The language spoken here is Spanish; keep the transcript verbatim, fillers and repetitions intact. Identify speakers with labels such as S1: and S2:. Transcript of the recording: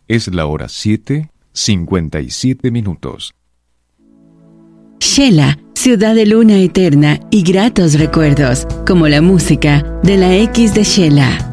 S1: Es la hora siete, cincuenta y siete minutos.
S2: Shela, ciudad de luna eterna y gratos recuerdos, como la música de la X de Shela.